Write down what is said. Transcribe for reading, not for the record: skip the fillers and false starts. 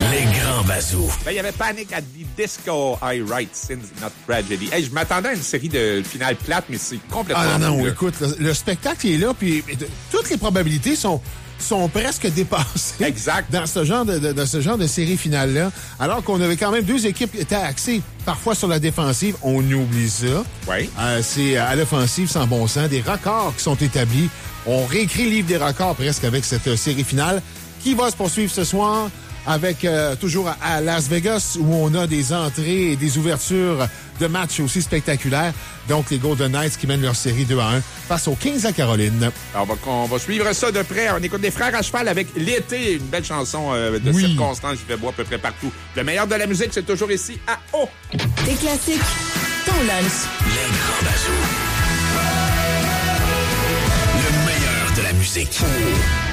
Les grands bazous. Ben, il y avait Panic at the Disco, I Write Sins Not Tragedy. Hey, je m'attendais à une série de finales plates, mais c'est complètement non, fou, là. écoute, le spectacle est là, puis toutes les probabilités sont presque dépassées. Exact. Dans ce genre de série finale-là. Alors qu'on avait quand même deux équipes qui étaient axées parfois sur la défensive. On oublie ça. Oui. C'est à l'offensive sans bon sens. Des records qui sont établis. On réécrit le livre des records presque avec cette série finale qui va se poursuivre ce soir avec toujours à Las Vegas où on a des entrées et des ouvertures de matchs aussi spectaculaires. Donc, les Golden Knights qui mènent leur série 2-1 face aux Kings à Caroline. Alors, on va suivre ça de près. On écoute des Frères à cheval avec L'été, une belle chanson de circonstance qui fait boire à peu près partout. Le meilleur de la musique, c'est toujours ici à O. Des classiques, ton lunch. Les grands bazous. Le meilleur de la musique.